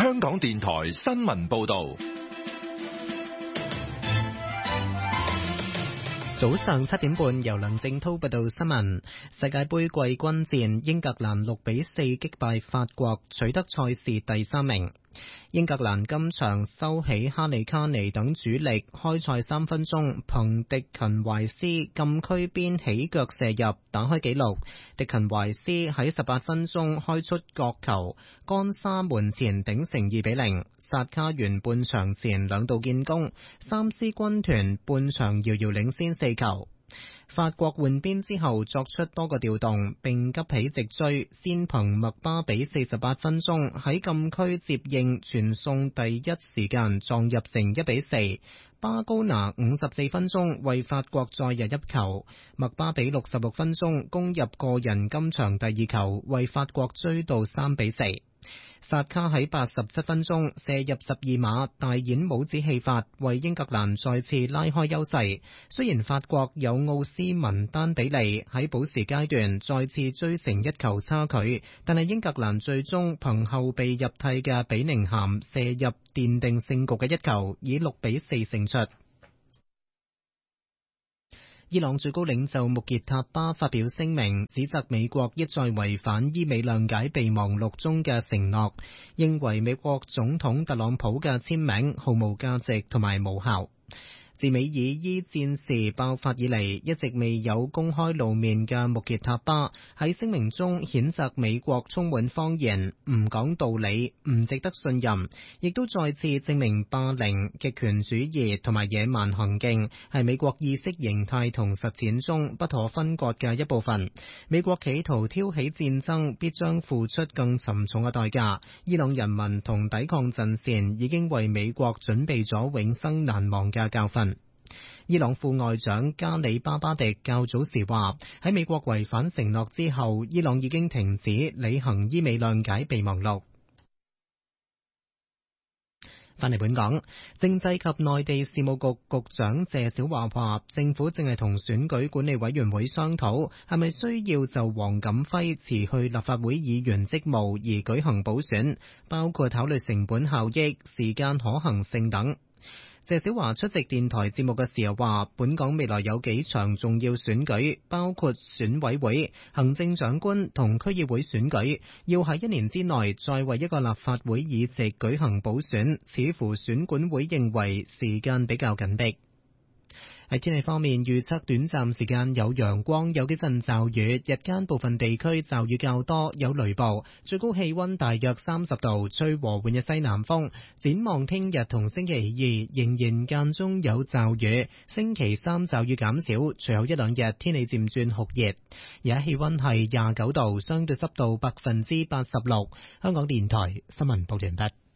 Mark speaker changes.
Speaker 1: 香港電台新聞報道。
Speaker 2: 早上7點半，由梁正濤報道新聞。世界盃季軍戰，英格蘭6-4擊敗法國，取得賽事第3名。英格蘭今場收起哈利卡尼等主力，開賽3分鐘，憑迪勤懷斯禁區邊起腳射入，打開紀錄。迪勤懷斯喺18分鐘開出角球，干沙門前頂成2-0。薩卡完半場前2度建功，三獅軍團半場遙遙領先4球。法國換邊之後作出多個調動，並急起直追，先憑麥巴比48分鐘喺禁區接應傳送第一時間撞入成1-4。巴高拿54分鐘為法國再入一球，麥巴比66分鐘攻入個人今場第2球，為法國追到3-4。薩卡喺87分鐘射入12碼，大演帽子戲法，為英格蘭再次拉開優勢。雖然法國有奧斯文丹比利喺補時階段再次追成1球差距，但係英格蘭最終憑後備入替嘅比寧咸射入奠定勝局嘅1球，以6-4勝出。伊朗最高領袖穆傑塔巴發表聲明，指責美國一再違反伊美諒解備忘錄中嘅承諾，認為美國總統特朗普嘅簽名毫無價值同埋無效。自美以伊戰事爆發以嚟，一直未有公開露面嘅穆傑塔巴喺聲明中譴責美國充滿謊言、唔講道理、唔值得信任，亦都再次證明霸凌、極權主義同埋野蠻行徑係美國意識形態同實踐中不可分割嘅一部分。美國企圖挑起戰爭，必將付出更沉重嘅代價。伊朗人民同抵抗陣線已經為美國準備咗永生難忘嘅教訓。伊朗副外長加里巴巴迪較早時話，喺美國違反承諾之後，伊朗已經停止履行伊美諒解備忘錄。返嚟本港，政制及內地事務局局長謝小華話，政府正係同選舉管理委員會商討，係咪需要就黃錦輝辭去立法會議員職務而舉行補選，包括考慮成本效益、時間可行性等。謝小華出席電台節目嘅時候話，本港未來有幾場重要選舉，包括選委會、行政長官同區議會選舉，要喺1年之內再為一個立法會議席舉行補選，似乎選管會認為時間比較緊迫。喺天氣方面，預測短暫時間有陽光，有幾陣驟雨，日間部分地區驟雨較多，有雷暴，最高氣溫大約30度，吹和緩嘅西南風。展望聽日同星期2仍然間中有驟雨，星期3驟雨減少，隨後1-2日天氣漸轉酷熱。而家氣溫係29度，相對濕度86%。香港電台新聞報完畢。